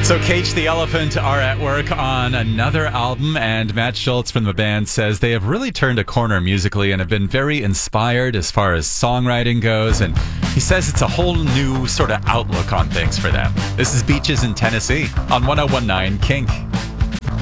So Cage the Elephant are at work on another album, and Matt Schultz from the band says they have really turned a corner musically and have been very inspired as far as songwriting goes, and he says it's a whole new sort of outlook on things for them. This is Beaches in Tennessee on 1019 Kink.